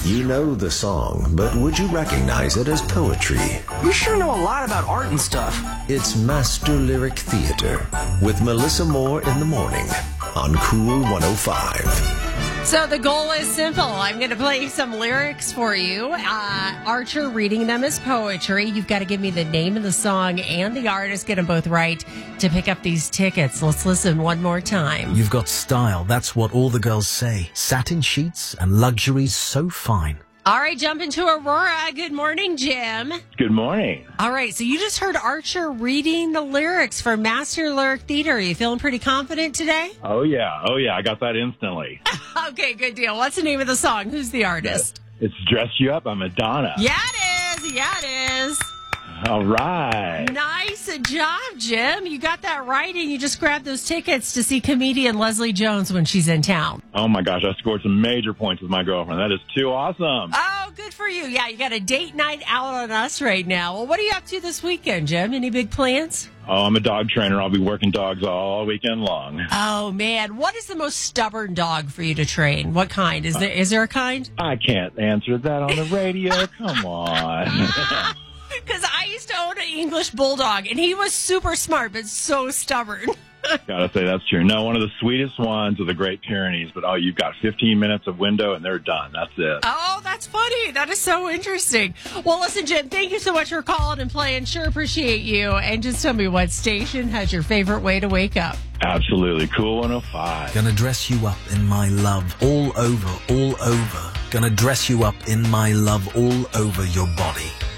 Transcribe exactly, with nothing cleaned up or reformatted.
You know the song, but would you recognize it as poetry? You sure know a lot about art and stuff. It's Master Lyric Theater with Melissa Moore in the morning on Cool one oh five. So the goal is simple. I'm going to play some lyrics for you. Uh, Archer reading them as poetry. You've got to give me the name of the song and the artist. Get them both right to pick up these tickets. Let's listen one more time. You've got style. That's what all the girls say. Satin sheets and luxuries so fine. All right, jump into Aurora. Good morning, Jim. Good morning. All right, so you just heard Archer reading the lyrics for Master Lyric Theater. Are you feeling pretty confident today? Oh, yeah. Oh, yeah. I got that instantly. Okay, good deal. What's the name of the song? Who's the artist? It's Dress You Up by Madonna. Yeah, it is. Yeah, it is. All right. Nice job, Jim. You got that right, and you just grabbed those tickets to see comedian Leslie Jones when she's in town. Oh, my gosh. I scored some major points with my girlfriend. That is too awesome. Oh, good for you. Yeah, you got a date night out on us right now. Well, what are you up to this weekend, Jim? Any big plans? Oh, I'm a dog trainer. I'll be working dogs all weekend long. Oh, man. What is the most stubborn dog for you to train? What kind? Is there is there a kind? I can't answer that on the radio. Come on. Because I used to own an English bulldog, and he was super smart, but so stubborn. Gotta say that's true. No, one of the sweetest ones are the Great Pyrenees, but oh, you've got fifteen minutes of window, and they're done. That's it. Oh, that's funny. That is so interesting. Well, listen, Jim, thank you so much for calling and playing. Sure appreciate you. And just tell me what station has your favorite way to wake up. Absolutely. Cool one oh five. Gonna dress you up in my love all over, all over. Gonna dress you up in my love all over your body.